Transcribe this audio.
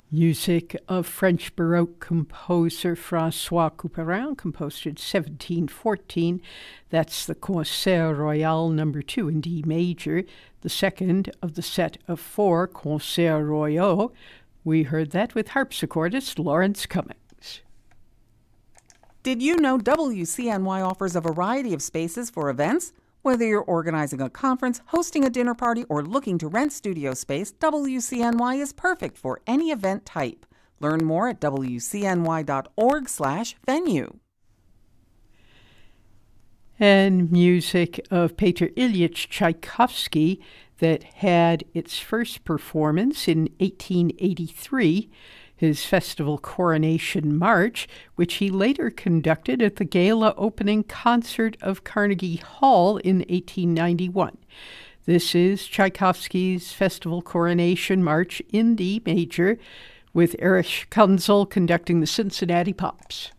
Music of French Baroque composer François Couperin, composed in 1714. That's the Concert Royal No. 2 in D major, the second of the set of 4 Concerts Royaux. We heard that with harpsichordist Lawrence Cummings. Did you know WCNY offers a variety of spaces for events? Whether you're organizing a conference, hosting a dinner party, or looking to rent studio space, WCNY is perfect for any event type. Learn more at wcny.org/venue. And music of Peter Ilyich Tchaikovsky that had its first performance in 1883, his festival Coronation March, which he later conducted at the gala opening concert of Carnegie Hall in 1891. This is Tchaikovsky's festival Coronation March in D major, with Erich Kunzel conducting the Cincinnati Pops.